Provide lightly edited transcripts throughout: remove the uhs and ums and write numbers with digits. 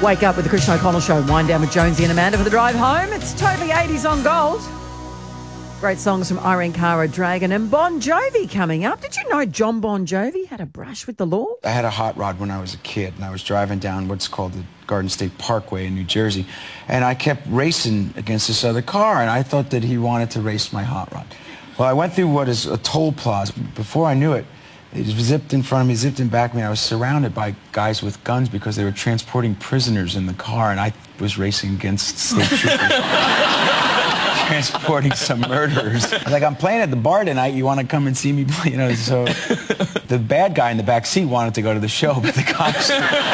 Wake up with the Christian O'Connell Show. Wind down with Jonesy and Amanda for the drive home. It's totally 80s on Gold. Great songs from Irene Cara Dragon and Bon Jovi coming up. Did you know John Bon Jovi had a brush with the law? I had a hot rod when I was a kid, and I was driving down what's called the Garden State Parkway in New Jersey, and I kept racing against this other car, and I thought that he wanted to race my hot rod. Well, I went through what is a toll plaza. Before I knew it, it zipped in front of me, zipped in back of me. I was surrounded by guys with guns because they were transporting prisoners in the car, and I was racing against state troopers. Transporting some murderers. I was like, I'm playing at the bar tonight. You want to come and see me play? You know, so the bad guy in the back seat wanted to go to the show, but the cops...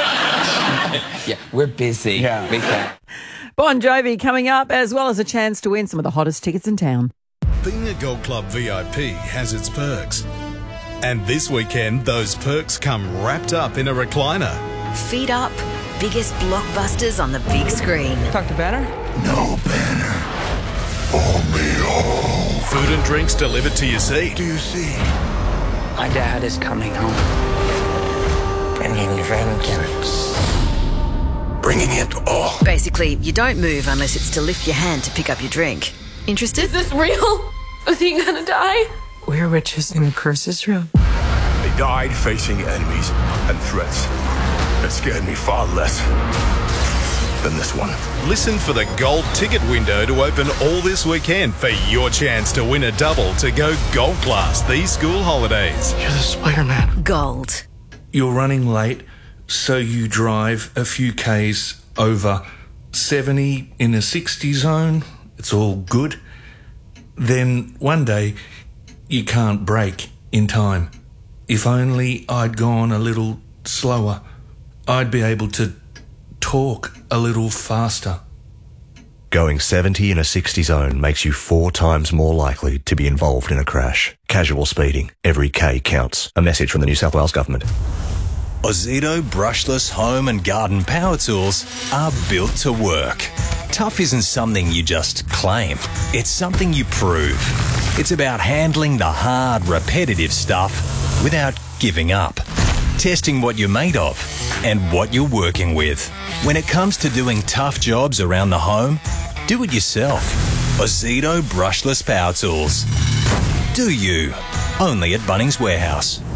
Yeah, we're busy. Yeah. We can't. Bon Jovi coming up, as well as a chance to win some of the hottest tickets in town. Being a Gold Club VIP has its perks. And this weekend, those perks come wrapped up in a recliner. Feet up, biggest blockbusters on the big screen. Talk to Banner? No banner. Only home. Food and drinks delivered to your seat. Do you see? My dad is coming home. Bringing vengeance. Bringing it all. Basically, you don't move unless it's to lift your hand to pick up your drink. Interested? Is this real? Is he gonna die? We're witches and the curse is real. They died facing enemies and threats that scared me far less than this one. Listen for the Gold ticket window to open all this weekend for your chance to win a double to go Gold Class these school holidays. You're the Spider-Man. Gold. You're running late, so you drive a few Ks over 70 in a 60 zone. It's all good. Then one day, you can't brake in time. If only I'd gone a little slower, I'd be able to talk a little faster. Going 70 in a 60 zone makes you 4 times more likely to be involved in a crash. Casual speeding. Every K counts. A message from the New South Wales Government. Ozito brushless home and garden power tools are built to work. Tough isn't something you just claim. It's something you prove. It's about handling the hard, repetitive stuff without giving up. Testing what you're made of and what you're working with. When it comes to doing tough jobs around the home, do it yourself. Ozito brushless power tools. Do you? Only at Bunnings Warehouse.